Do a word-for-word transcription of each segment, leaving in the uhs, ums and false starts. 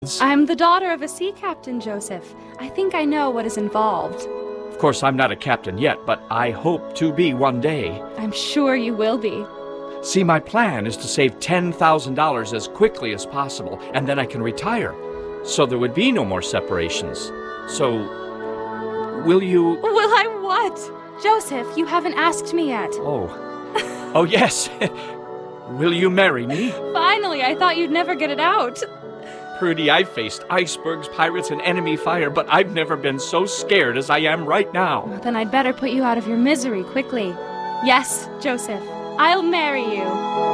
I'm the daughter of a sea captain, Joseph. I think I know what is involved. Of course, I'm not a captain yet, but I hope to be one day. I'm sure you will be. See, my plan is to save ten thousand dollars as quickly as possible, and then I can retire. So there would be no more separations. So, will you... Will I what? Joseph, you haven't asked me yet. Oh. Oh, yes. Will you marry me? Finally, I thought you'd never get it out. Prudy, I've faced icebergs, pirates, and enemy fire, but I've never been so scared as I am right now. Well, then I'd better put you out of your misery quickly. Yes, Joseph, I'll marry you.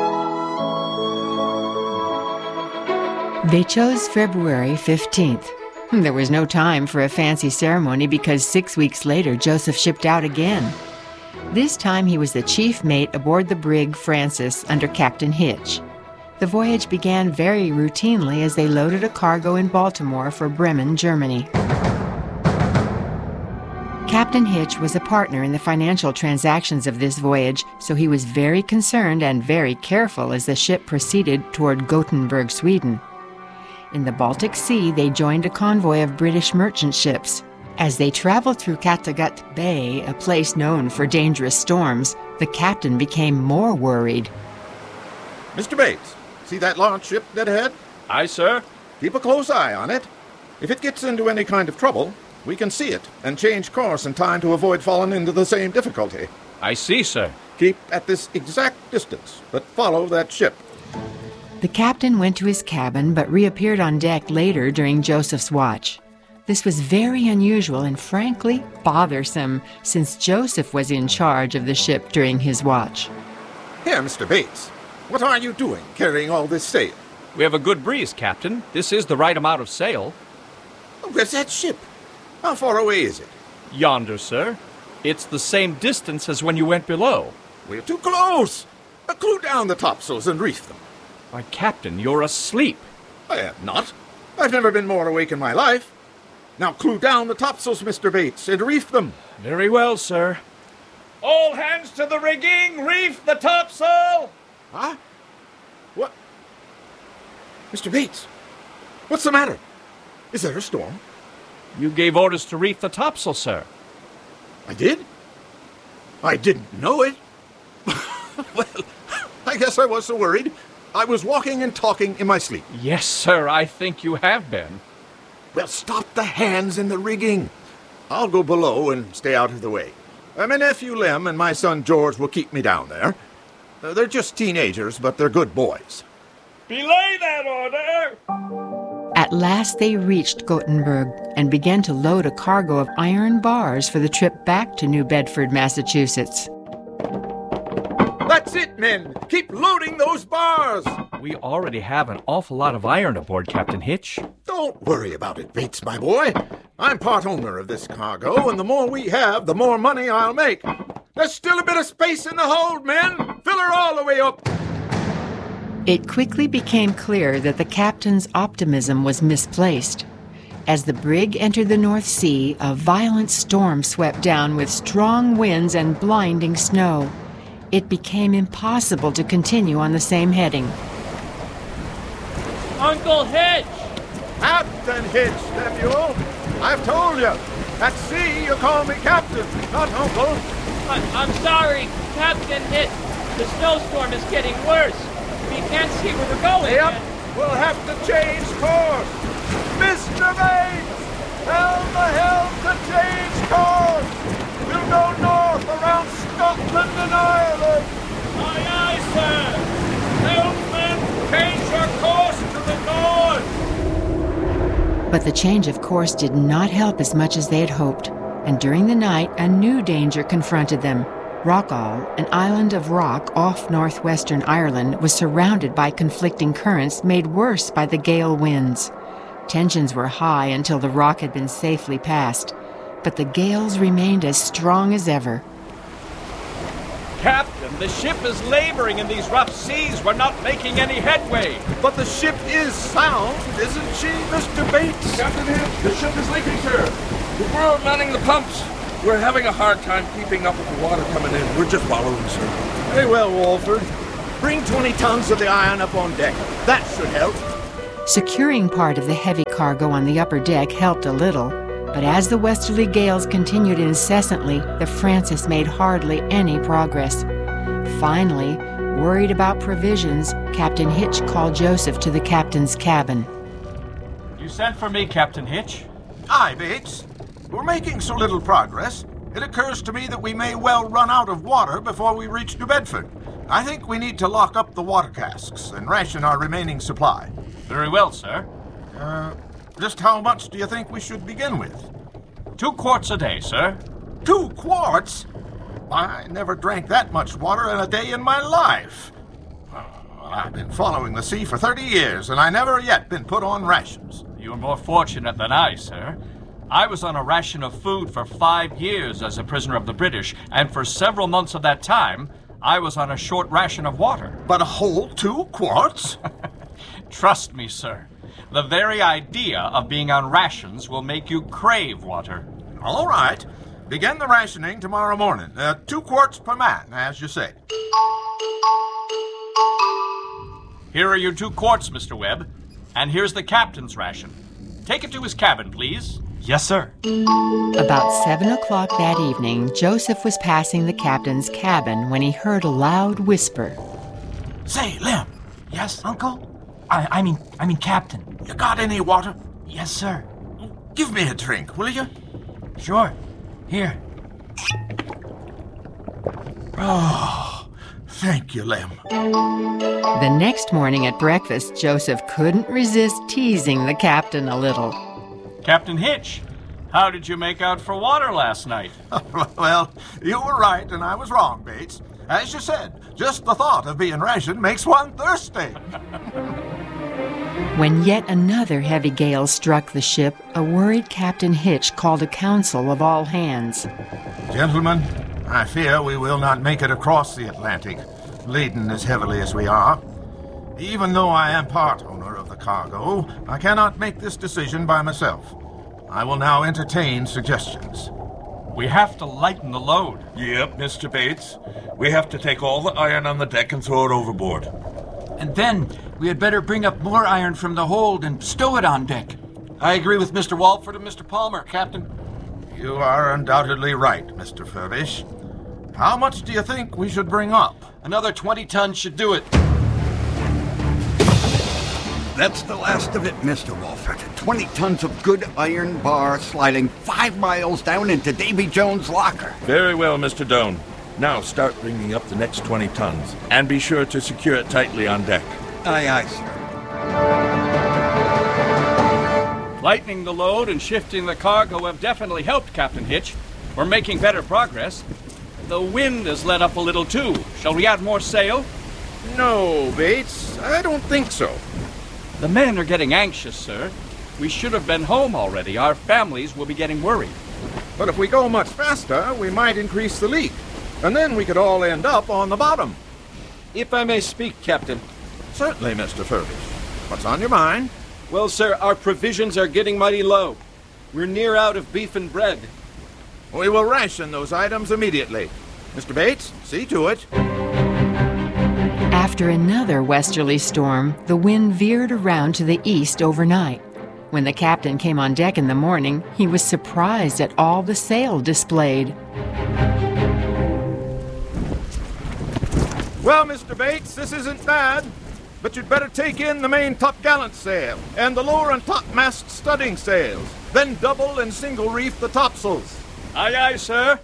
They chose February fifteenth. There was no time for a fancy ceremony because six weeks later, Joseph shipped out again. This time he was the chief mate aboard the brig Francis under Captain Hitch. The voyage began very routinely as they loaded a cargo in Baltimore for Bremen, Germany. Captain Hitch was a partner in the financial transactions of this voyage, so he was very concerned and very careful as the ship proceeded toward Gothenburg, Sweden. In the Baltic Sea, they joined a convoy of British merchant ships. As they traveled through Kattegat Bay, a place known for dangerous storms, the captain became more worried. Mister Bates, see that large ship dead ahead? Aye, sir. Keep a close eye on it. If it gets into any kind of trouble, we can see it and change course in time to avoid falling into the same difficulty. I see, sir. Keep at this exact distance, but follow that ship. The captain went to his cabin but reappeared on deck later during Joseph's watch. This was very unusual and frankly bothersome, since Joseph was in charge of the ship during his watch. Here, Mister Bates. What are you doing, carrying all this sail? We have a good breeze, Captain. This is the right amount of sail. Where's that ship? How far away is it? Yonder, sir. It's the same distance as when you went below. We're too close. Uh, Clew down the topsails and reef them. Why, Captain, you're asleep. I am not. I've never been more awake in my life. Now clew down the topsails, Mister Bates, and reef them. Very well, sir. All hands to the rigging! Reef the topsail! Huh? What? Mister Bates, what's the matter? Is there a storm? You gave orders to reef the topsail, sir. I did? I didn't know it. Well, I guess I was so worried. I was walking and talking in my sleep. Yes, sir, I think you have been. Well, stop the hands in the rigging. I'll go below and stay out of the way. Uh, my nephew Lem and my son George will keep me down there. Uh, they're just teenagers, but they're good boys. Belay that order! At last they reached Gothenburg and began to load a cargo of iron bars for the trip back to New Bedford, Massachusetts. That's it, men! Keep loading those bars! We already have an awful lot of iron aboard, Captain Hitch. Don't worry about it, Bates, my boy. I'm part owner of this cargo, and the more we have, the more money I'll make. There's still a bit of space in the hold, men! Fill her all the way up! It quickly became clear that the captain's optimism was misplaced. As the brig entered the North Sea, a violent storm swept down with strong winds and blinding snow. It became impossible to continue on the same heading. Uncle Hitch! Captain Hitch, nephew! I've told you, at sea you call me captain, not uncle. I- I'm sorry, Captain Hitch. The snowstorm is getting worse. We can't see where we're going. Yep, yet. we'll have to change course. Mister Bates, tell the helm to change course. We'll go north around Scotland and Ireland. Aye, aye, sir. Helmsman, change your course to the north. But the change of course did not help as much as they had hoped, and during the night a new danger confronted them. Rockall, an island of rock off northwestern Ireland, was surrounded by conflicting currents made worse by the gale winds. Tensions were high until the rock had been safely passed, but the gales remained as strong as ever. Captain, the ship is laboring in these rough seas. We're not making any headway. But the ship is sound, isn't she, Mister Bates? Captain Hitch, the ship is leaking, sir. We're manning the pumps. We're having a hard time keeping up with the water coming in. We're just wallowing, sir. Very well, Walford. Bring twenty tons of the iron up on deck. That should help. Securing part of the heavy cargo on the upper deck helped a little, but as the westerly gales continued incessantly, the Francis made hardly any progress. Finally, worried about provisions, Captain Hitch called Joseph to the captain's cabin. You sent for me, Captain Hitch? Aye, Bates. We're making so little progress, it occurs to me that we may well run out of water before we reach New Bedford. I think we need to lock up the water casks and ration our remaining supply. Very well, sir. Uh, just how much do you think we should begin with? Two quarts a day, sir. Two quarts? I never drank that much water in a day in my life. I've been following the sea for thirty years, and I never yet been put on rations. You are more fortunate than I, sir. I was on a ration of food for five years as a prisoner of the British, and for several months of that time, I was on a short ration of water. But a whole two quarts? Trust me, sir. The very idea of being on rations will make you crave water. All right. Begin the rationing tomorrow morning. Uh, two quarts per man, as you say. Here are your two quarts, Mister Webb. And here's the captain's ration. Take it to his cabin, please. Yes, sir. About seven o'clock that evening, Joseph was passing the captain's cabin when he heard a loud whisper. Say, Lem. Yes, Uncle? I, I mean, I mean, Captain. You got any water? Yes, sir. Give me a drink, will you? Sure. Here. Oh, thank you, Lem. The next morning at breakfast, Joseph couldn't resist teasing the captain a little. Captain Hitch, how did you make out for water last night? Well, you were right and I was wrong, Bates. As you said, just the thought of being rationed makes one thirsty. When yet another heavy gale struck the ship, a worried Captain Hitch called a council of all hands. Gentlemen, I fear we will not make it across the Atlantic, laden as heavily as we are. Even though I am part owner of the cargo, I cannot make this decision by myself. I will now entertain suggestions. We have to lighten the load. Yep, Mister Bates. We have to take all the iron on the deck and throw it overboard. And then we had better bring up more iron from the hold and stow it on deck. I agree with Mister Walford and Mister Palmer, Captain. You are undoubtedly right, Mister Furbish. How much do you think we should bring up? Another twenty tons should do it. That's the last of it, Mister Walford. Twenty tons of good iron bar sliding five miles down into Davy Jones' locker. Very well, Mister Doane. Now start bringing up the next twenty tons, and be sure to secure it tightly on deck. Aye, aye, sir. Lightening the load and shifting the cargo have definitely helped, Captain Hitch. We're making better progress. The wind has let up a little, too. Shall we add more sail? No, Bates. I don't think so. The men are getting anxious, sir. We should have been home already. Our families will be getting worried. But if we go much faster, we might increase the leak. And then we could all end up on the bottom. If I may speak, Captain. Certainly, Mister Furbish. What's on your mind? Well, sir, our provisions are getting mighty low. We're near out of beef and bread. We will ration those items immediately. Mister Bates, see to it. After another westerly storm, the wind veered around to the east overnight. When the captain came on deck in the morning, he was surprised at all the sail displayed. Well, Mister Bates, this isn't bad, but you'd better take in the main topgallant sail and the lower and topmast studding sails, then double and single reef the topsails. Aye, aye, sir.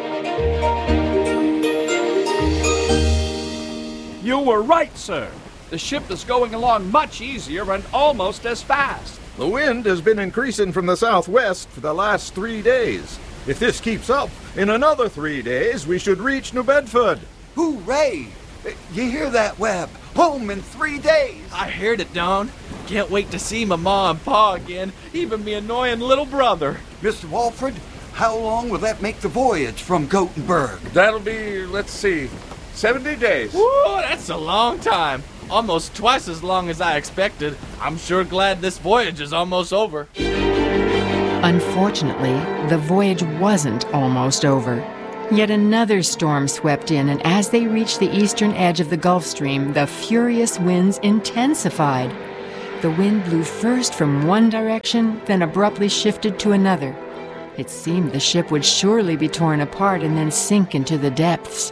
You were right, sir. The ship is going along much easier and almost as fast. The wind has been increasing from the southwest for the last three days. If this keeps up, in another three days, we should reach New Bedford. Hooray! You hear that, Webb? Home in three days. I heard it, Doane. Can't wait to see my ma and pa again, even me annoying little brother. Mister Walford, how long will that make the voyage from Gothenburg? That'll be, let's see, seventy days. Woo, that's a long time. Almost twice as long as I expected. I'm sure glad this voyage is almost over. Unfortunately, the voyage wasn't almost over. Yet another storm swept in, and as they reached the eastern edge of the Gulf Stream, the furious winds intensified. The wind blew first from one direction, then abruptly shifted to another. It seemed the ship would surely be torn apart and then sink into the depths.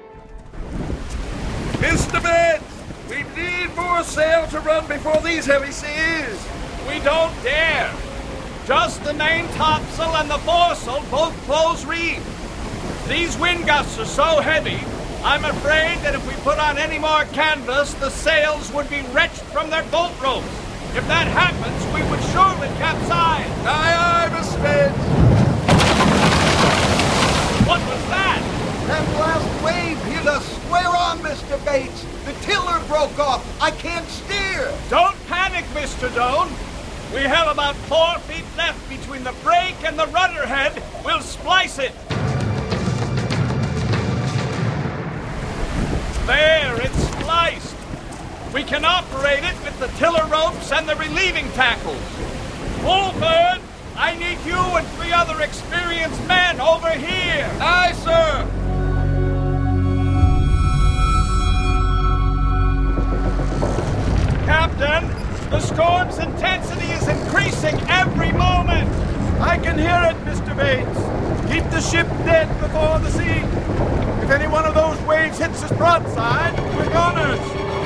Mister Bates, we need more sail to run before these heavy seas. We don't dare. Just the main topsail and the foresail both close reefed. These wind gusts are so heavy, I'm afraid that if we put on any more canvas, the sails would be wrenched from their bolt ropes. If that happens, we would surely capsize. Aye, aye, Mister Bates. What was that? That last wave hit us square on, Mister Bates. The tiller broke off. I can't steer. Don't panic, Mister Doan. We have about four feet left between the brake and the rudder head. We'll splice it. There, it's spliced. We can operate it with the tiller ropes and the relieving tackles. Bullbird, I need you and three other experienced men over here. Aye, sir. Captain, the storm's intensity is increasing every moment. I can hear it, Mister Bates. Keep the ship dead before the sea. If any one of those waves hits us broadside, we're goners.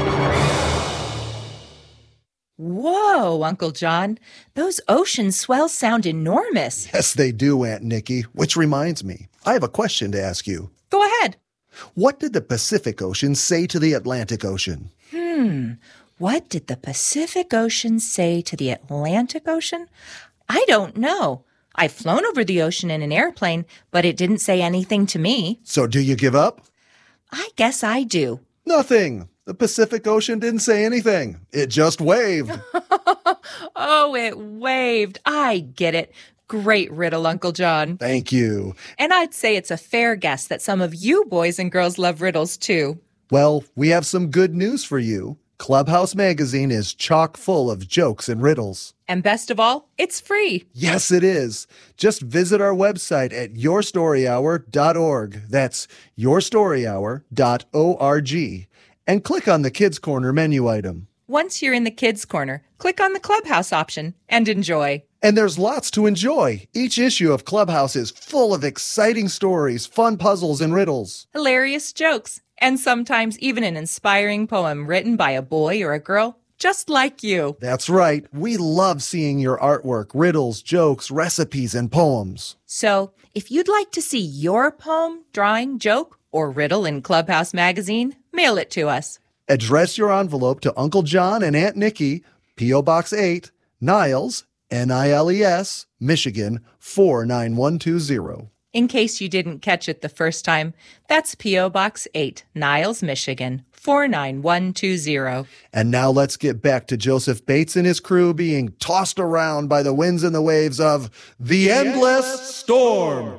Whoa, Uncle John. Those ocean swells sound enormous. Yes, they do, Aunt Nikki. Which reminds me, I have a question to ask you. Go ahead. What did the Pacific Ocean say to the Atlantic Ocean? Hmm. What did the Pacific Ocean say to the Atlantic Ocean? I don't know. I've flown over the ocean in an airplane, but it didn't say anything to me. So do you give up? I guess I do. Nothing. The Pacific Ocean didn't say anything. It just waved. Oh, it waved. I get it. Great riddle, Uncle John. Thank you. And I'd say it's a fair guess that some of you boys and girls love riddles, too. Well, we have some good news for you. Clubhouse Magazine is chock full of jokes and riddles. And best of all, it's free. Yes, it is. Just visit our website at your story hour dot org. That's your story hour dot org. And click on the Kids Corner menu item. Once you're in the Kids Corner, click on the Clubhouse option and enjoy. And there's lots to enjoy. Each issue of Clubhouse is full of exciting stories, fun puzzles, and riddles. Hilarious jokes, and sometimes even an inspiring poem written by a boy or a girl just like you. That's right. We love seeing your artwork, riddles, jokes, recipes, and poems. So, if you'd like to see your poem, drawing, joke, or riddle in Clubhouse Magazine, mail it to us. Address your envelope to Uncle John and Aunt Nikki, P O. Box eight, Niles, N I L E S, Michigan, four nine one two zero. In case you didn't catch it the first time, that's P O. Box eight, Niles, Michigan, four nine one two zero. And now let's get back to Joseph Bates and his crew being tossed around by the winds and the waves of the, the Endless, Endless Storm.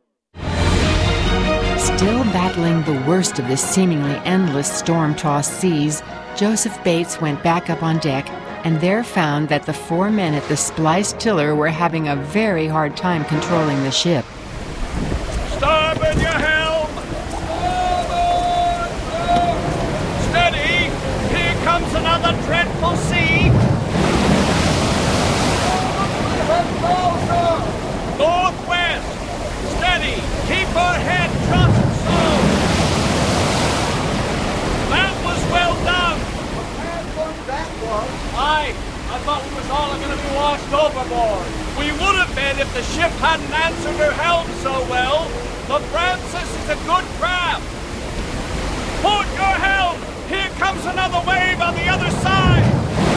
Still battling the worst of the seemingly endless storm-tossed seas, Joseph Bates went back up on deck and there found that the four men at the spliced tiller were having a very hard time controlling the ship. Starboard your helm! Steady! Here comes another dreadful sea! Northwest! Steady! Keep her head just so! That was well done! That was. Aye, I thought we was all going to be washed overboard. We would have been if the ship hadn't answered her helm so well. The Francis is a good craft. Port your helm! Here comes another wave on the other side!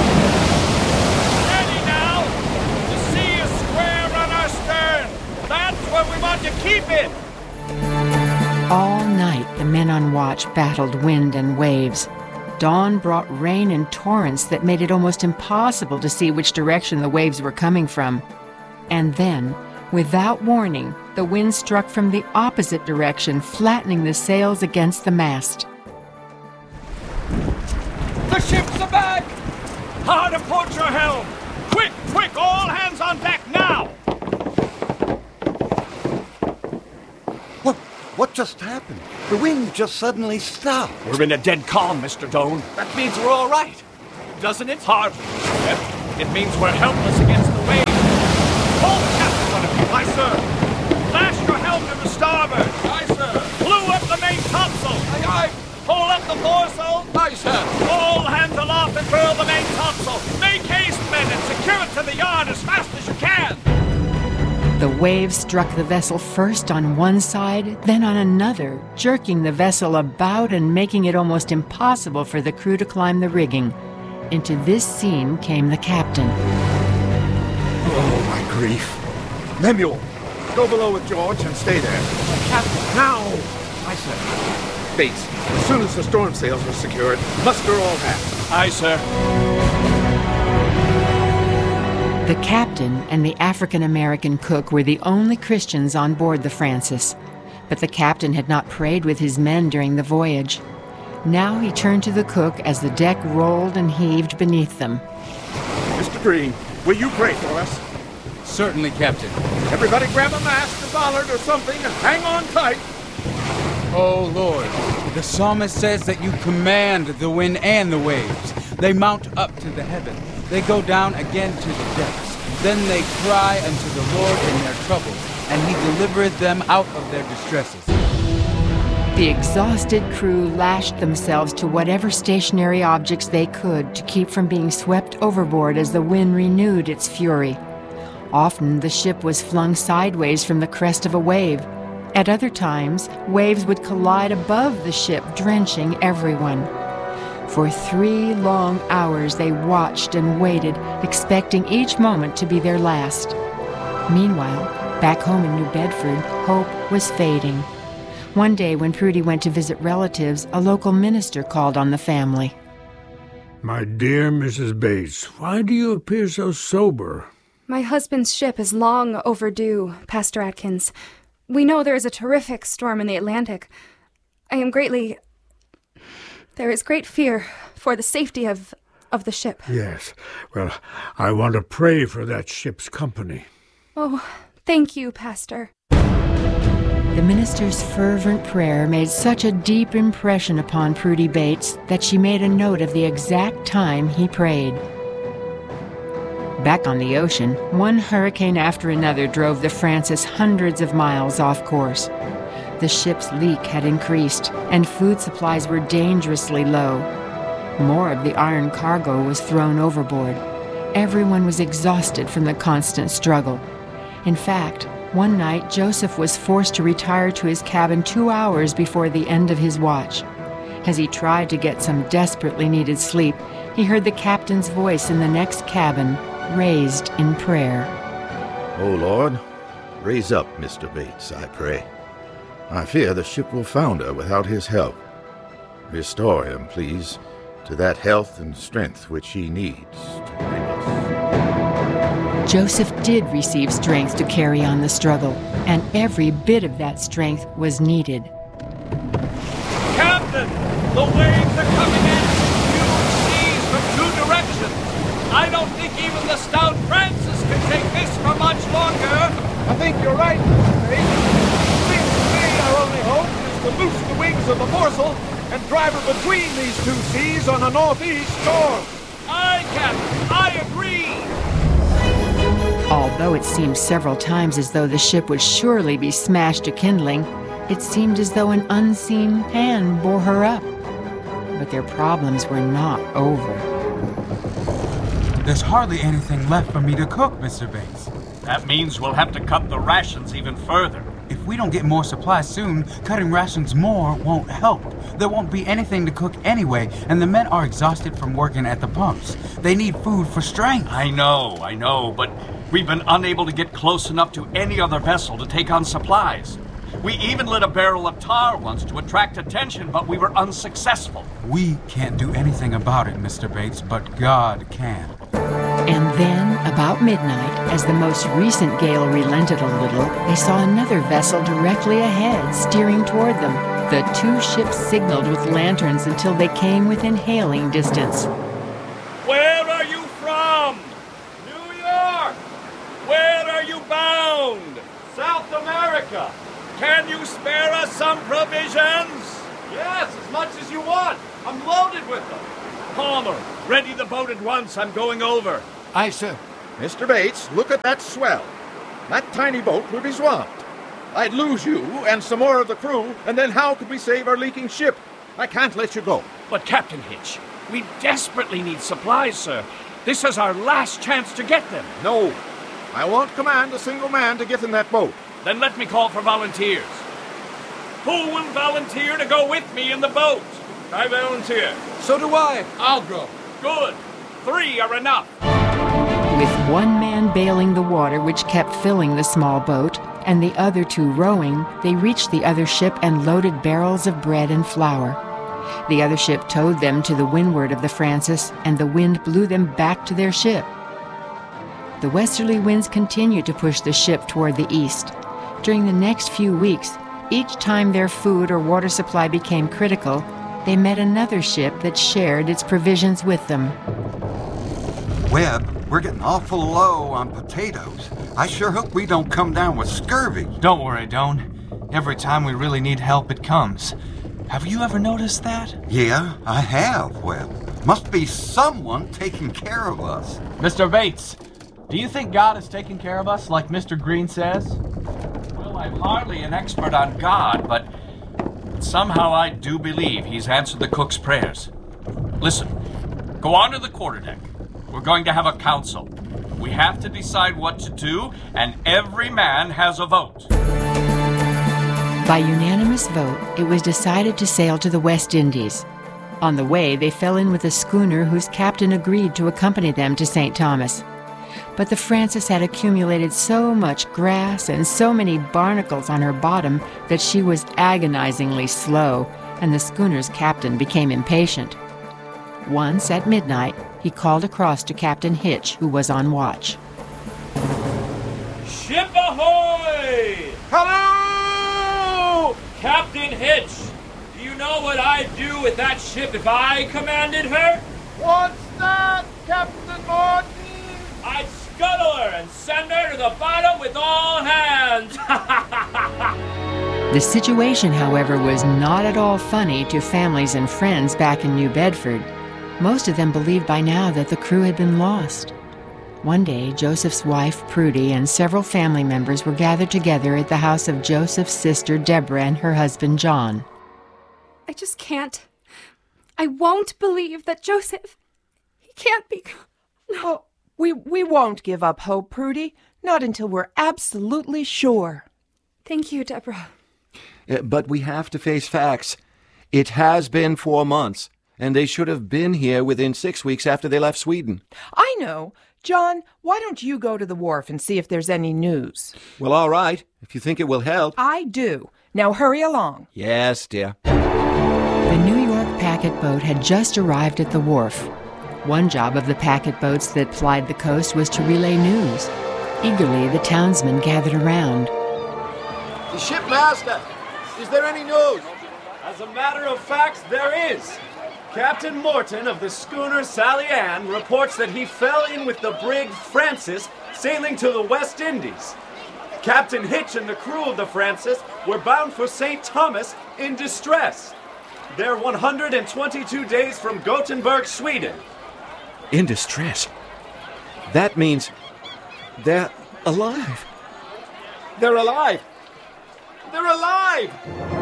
Steady now! The sea is square on our stern. That's where we want to keep it! All night, the men on watch battled wind and waves. Dawn brought rain and torrents that made it almost impossible to see which direction the waves were coming from. And then, without warning, the wind struck from the opposite direction, flattening the sails against the mast. The ship's aback! Hard to port your helm! Quick, quick, all hands on deck now! What, what just happened? The wind just suddenly stopped. We're in a dead calm, Mister Doan. That means we're all right, doesn't it? Hardly. It means we're helpless against the waves. Hold the captain, one of you. Aye, sir. Lash your helm to the starboard. Aye, sir. Clew up the main topsail. Aye, aye. Pull up the foresail. Aye, sir. All hands aloft and furl the main topsail. Make haste, men, and secure it to the yard as fast as you can. The waves struck the vessel first on one side, then on another, jerking the vessel about and making it almost impossible for the crew to climb the rigging. Into this scene came the captain. Oh, my grief. Lemuel, go below with George and stay there. Captain. Now! I said. Bates, as soon as the storm sails are secured, muster all hands. Aye, sir. The captain and the African-American cook were the only Christians on board the Francis, but the captain had not prayed with his men during the voyage. Now he turned to the cook as the deck rolled and heaved beneath them. Mister Green, will you pray for us? Certainly, Captain. Everybody grab a mast, a bollard, or something, and hang on tight. Oh, Lord, the psalmist says that you command the wind and the waves. They mount up to the heaven. They go down again to the depths. Then they cry unto the Lord in their troubles, and he delivereth them out of their distresses. The exhausted crew lashed themselves to whatever stationary objects they could to keep from being swept overboard as the wind renewed its fury. Often the ship was flung sideways from the crest of a wave. At other times, waves would collide above the ship, drenching everyone. For three long hours they watched and waited, expecting each moment to be their last. Meanwhile, back home in New Bedford, hope was fading. One day when Prudy went to visit relatives, a local minister called on the family. My dear Missus Bates, why do you appear so sober? My husband's ship is long overdue, Pastor Atkins. We know there is a terrific storm in the Atlantic. I am greatly... There is great fear for the safety of, of the ship. Yes. Well, I want to pray for that ship's company. Oh, thank you, Pastor. The minister's fervent prayer made such a deep impression upon Prudy Bates that she made a note of the exact time he prayed. Back on the ocean, one hurricane after another drove the Francis hundreds of miles off course. The ship's leak had increased, and food supplies were dangerously low. More of the iron cargo was thrown overboard. Everyone was exhausted from the constant struggle. In fact, one night Joseph was forced to retire to his cabin two hours before the end of his watch. As he tried to get some desperately needed sleep, he heard the captain's voice in the next cabin, raised in prayer. Oh, Lord, raise up Mister Bates, I pray. I fear the ship will founder without his help. Restore him, please, to that health and strength which he needs to bring us. Joseph did receive strength to carry on the struggle, and every bit of that strength was needed. Captain, the waves are coming in huge seas from two directions. I don't think even the stout Francis can take this for much longer. I think you're right, Mister Bates. Our only hope is to loose the wings of the foresail and drive her between these two seas on a northeast storm. Aye, Captain, I agree. Although it seemed several times as though the ship would surely be smashed to kindling, it seemed as though an unseen hand bore her up. But their problems were not over. There's hardly anything left for me to cook, Mister Bates. That means we'll have to cut the rations even further. If we don't get more supplies soon, cutting rations more won't help. There won't be anything to cook anyway, and the men are exhausted from working at the pumps. They need food for strength. I know, I know, but we've been unable to get close enough to any other vessel to take on supplies. We even lit a barrel of tar once to attract attention, but we were unsuccessful. We can't do anything about it, Mister Bates, but God can. And then, about midnight, as the most recent gale relented a little, they saw another vessel directly ahead, steering toward them. The two ships signaled with lanterns until they came within hailing distance. Where are you from? New York! Where are you bound? South America! Can you spare us some provisions? Yes, as much as you want. I'm loaded with them. Palmer, ready the boat at once. I'm going over. Aye, sir. Mister Bates, look at that swell. That tiny boat will be swamped. I'd lose you and some more of the crew, and then how could we save our leaking ship? I can't let you go. But Captain Hitch, we desperately need supplies, sir. This is our last chance to get them. No. I won't command a single man to get in that boat. Then let me call for volunteers. Who will volunteer to go with me in the boat? I volunteer. So do I. I'll go. Good. Three are enough. With one man bailing the water which kept filling the small boat, and the other two rowing, they reached the other ship and loaded barrels of bread and flour. The other ship towed them to the windward of the Francis, and the wind blew them back to their ship. The westerly winds continued to push the ship toward the east. During the next few weeks, each time their food or water supply became critical, they met another ship that shared its provisions with them. Webb, we're getting awful low on potatoes. I sure hope we don't come down with scurvy. Don't worry, Doan. Every time we really need help, it comes. Have you ever noticed that? Yeah, I have, Webb. Must be someone taking care of us. Mister Bates, do you think God is taking care of us like Mister Green says? Well, I'm hardly an expert on God, but somehow I do believe he's answered the cook's prayers. Listen, go on to the quarterdeck. We're going to have a council. We have to decide what to do, and every man has a vote. By unanimous vote, it was decided to sail to the West Indies. On the way, they fell in with a schooner whose captain agreed to accompany them to Saint Thomas. But the Francis had accumulated so much grass and so many barnacles on her bottom that she was agonizingly slow, and the schooner's captain became impatient. Once at midnight, he called across to Captain Hitch, who was on watch. Ship ahoy! Hello! Captain Hitch, do you know what I'd do with that ship if I commanded her? What's that, Captain Martin? I'd scuttle her and send her to the bottom with all hands. The situation, however, was not at all funny to families and friends back in New Bedford. Most of them believed by now that the crew had been lost. One day, Joseph's wife, Prudy, and several family members were gathered together at the house of Joseph's sister, Deborah, and her husband, John. I just can't. I won't believe that Joseph... He can't be... No. Oh, we, we won't give up hope, Prudy. Not until we're absolutely sure. Thank you, Deborah. Uh, but we have to face facts. It has been four months. And they should have been here within six weeks after they left Sweden. I know. John, why don't you go to the wharf and see if there's any news? Well, all right, if you think it will help. I do. Now hurry along. Yes, dear. The New York packet boat had just arrived at the wharf. One job of the packet boats that plied the coast was to relay news. Eagerly, the townsmen gathered around. The shipmaster! Is there any news? As a matter of fact, there is. Captain Morton of the schooner Sally Ann reports that he fell in with the brig Francis sailing to the West Indies. Captain Hitch and the crew of the Francis were bound for Saint Thomas in distress. They're one hundred twenty-two days from Gothenburg, Sweden. In distress? That means they're alive. They're alive! They're alive!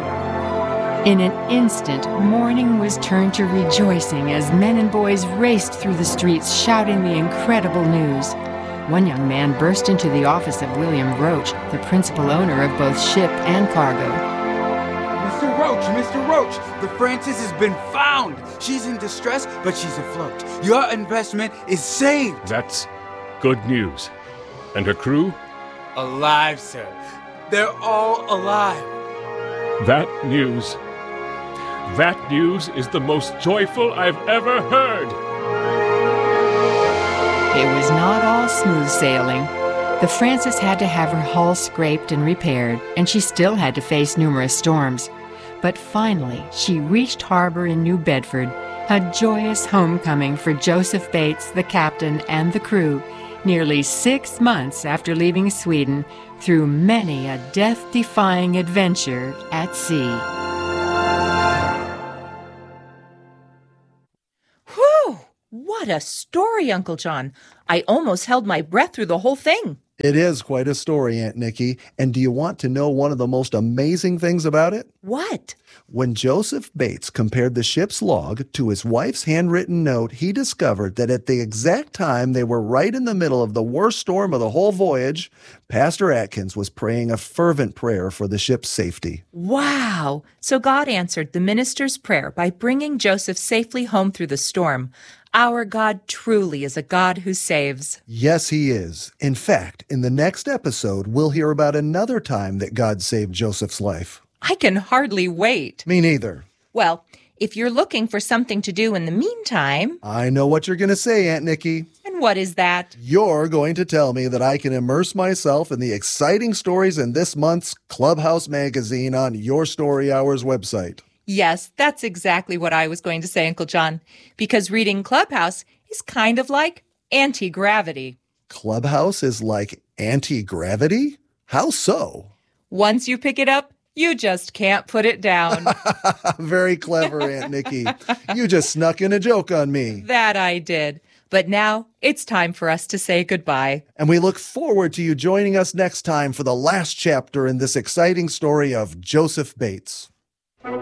In an instant, mourning was turned to rejoicing as men and boys raced through the streets shouting the incredible news. One young man burst into the office of William Roach, the principal owner of both ship and cargo. Mister Roach, Mister Roach, the Francis has been found. She's in distress, but she's afloat. Your investment is saved. That's good news. And her crew? Alive, sir. They're all alive. That news... That news is the most joyful I've ever heard. It was not all smooth sailing. The Francis had to have her hull scraped and repaired, and she still had to face numerous storms. But finally, she reached harbor in New Bedford, a joyous homecoming for Joseph Bates, the captain, and the crew, nearly six months after leaving Sweden through many a death-defying adventure at sea. Whew! What What a story, Uncle John. I almost held my breath through the whole thing. It is quite a story, Aunt Nikki. And do you want to know one of the most amazing things about it? What? When Joseph Bates compared the ship's log to his wife's handwritten note, he discovered that at the exact time they were right in the middle of the worst storm of the whole voyage, Pastor Atkins was praying a fervent prayer for the ship's safety. Wow! So God answered the minister's prayer by bringing Joseph safely home through the storm. Our God truly is a God who saves. Yes, he is. In fact, in the next episode, we'll hear about another time that God saved Joseph's life. I can hardly wait. Me neither. Well, if you're looking for something to do in the meantime... I know what you're going to say, Aunt Nikki. And what is that? You're going to tell me that I can immerse myself in the exciting stories in this month's Clubhouse magazine on Your Story Hour's website. Yes, that's exactly what I was going to say, Uncle John, because reading Clubhouse is kind of like anti-gravity. Clubhouse is like anti-gravity? How so? Once you pick it up, you just can't put it down. Very clever, Aunt Nikki. You just snuck in a joke on me. That I did. But now it's time for us to say goodbye. And we look forward to you joining us next time for the last chapter in this exciting story of Joseph Bates.